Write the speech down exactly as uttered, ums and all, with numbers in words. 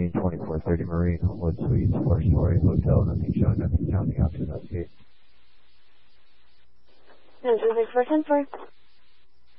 fifteen twenty-four thirty Marine, Homewood Suites, four-story hotel, nothing showing, nothing counting out to that gate. No, this is for ten four.